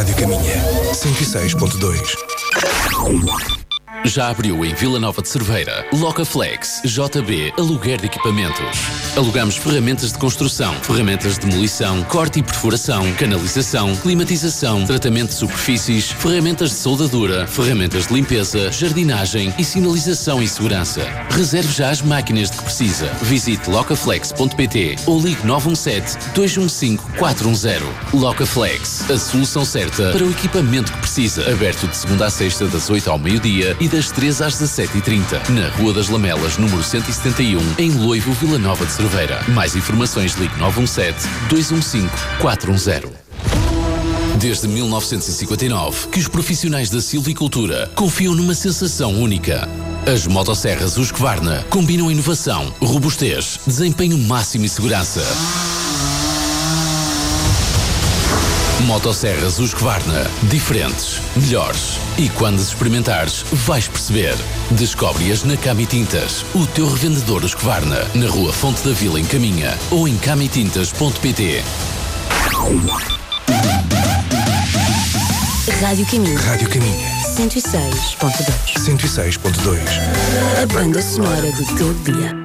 Rádio Caminha, 106.2. Já abriu em Vila Nova de Cerveira. Locaflex, JB, aluguer de equipamentos. Alugamos ferramentas de construção, ferramentas de demolição, corte e perfuração, canalização, climatização, tratamento de superfícies, ferramentas de soldadura, ferramentas de limpeza, jardinagem e sinalização e segurança. Reserve já as máquinas de que precisa. Visite locaflex.pt ou ligue 917-215-410. Locaflex, a solução certa para o equipamento que precisa. Aberto de segunda a sexta das 8 ao meio-dia e das 3 às 17h30, na Rua das Lamelas, número 171, em Loivo, Vila Nova de Cerveira. Mais informações, ligue 917-215-410. Desde 1959, que os profissionais da silvicultura confiam numa sensação única. As motosserras Husqvarna combinam inovação, robustez, desempenho máximo e segurança. Motosserras Husqvarna. Diferentes, melhores. E quando as experimentares, vais perceber. Descobre-as na Cami Tintas, o teu revendedor Husqvarna, na Rua Fonte da Vila, em Caminha, ou em camitintas.pt. Rádio Caminha. Rádio Caminha, 106.2. 106.2. A banda sonora do teu dia.